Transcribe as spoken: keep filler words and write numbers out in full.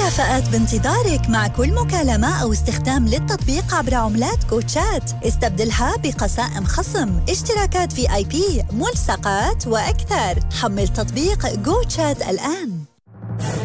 مكافآت بانتظارك مع كل مكالمة أو استخدام للتطبيق عبر عملات جوتشات. استبدلها بقسائم خصم، اشتراكات في آي بي، ملصقات وأكثر. حمل تطبيق جوتشات الآن.